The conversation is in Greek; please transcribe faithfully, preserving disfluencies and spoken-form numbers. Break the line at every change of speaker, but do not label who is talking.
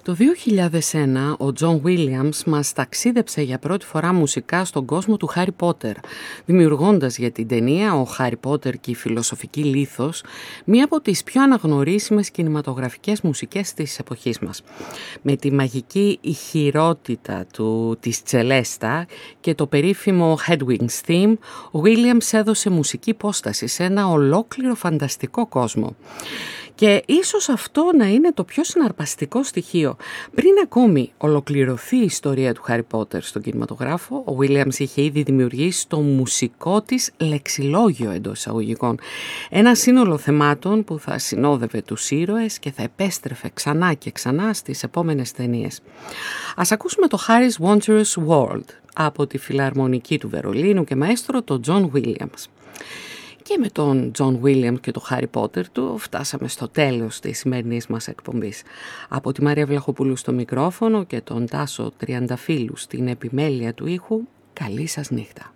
Το δύο χιλιάδες ένα ο Τζον Βίλιαμς μας ταξίδεψε για πρώτη φορά μουσικά στον κόσμο του Χάρι Πότερ, δημιουργώντας για την ταινία «Ο Χάρι Πότερ και η φιλοσοφική λίθος» μία από τις πιο αναγνωρίσιμες κινηματογραφικές μουσικές της εποχής μας. Με τη μαγική ηχηρότητα του, της Τσελέστα και το περίφημο Hedwig's Theme, ο Βίλιαμς έδωσε μουσική υπόσταση σε ένα ολόκληρο φανταστικό κόσμο. Και ίσως αυτό να είναι το πιο συναρπαστικό στοιχείο. Πριν ακόμη ολοκληρωθεί η ιστορία του Χάρι Πότερ στον κινηματογράφο, ο Βίλιαμς είχε ήδη δημιουργήσει το μουσικό της λεξιλόγιο εντός εισαγωγικών. Ένα σύνολο θεμάτων που θα συνόδευε τους ήρωες και θα επέστρεφε ξανά και ξανά στις επόμενες ταινίες. Ας ακούσουμε το Harry's Wondrous World από τη Φιλαρμονική του Βερολίνου και μαέστρο τον Τζον Βίλιαμς. Και με τον Τζον Βίλιαμς και το Χάρι Πότερ του φτάσαμε στο τέλος της σημερινής μας εκπομπής. Από τη Μαρία Βλαχοπούλου στο μικρόφωνο και τον Τάσο Τριανταφύλου στην επιμέλεια του ήχου, καλή σας νύχτα.